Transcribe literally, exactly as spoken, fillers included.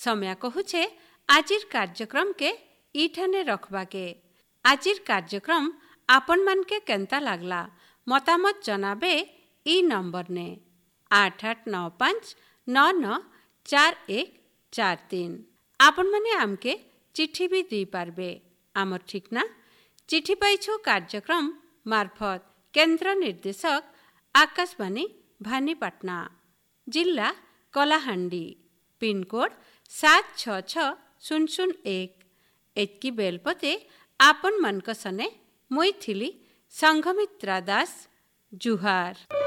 समय कहूछे आजिर कार्यक्रम के ईठाने रखबा के। आजिर कार्यक्रम आपन मन के केंता लागला मतामत जनाबे ई नंबर ने आठ आठ नौ पाँच नौ नौ चार एक चार तीन। आपन माने आमके चिट्ठी भी दी पारबे। आमर ठिकना चिट्ठी पाइछु कार्यक्रम मार्फत केंद्र निर्देशक आकाशवाणी भानीपाटना, जिला कलाहांडी, पिनकोड सात छ छ शून्य शून्य एक। एतकी बेलपते आपन मन कसने मुई थिली संघमित्रा दास, जुहार।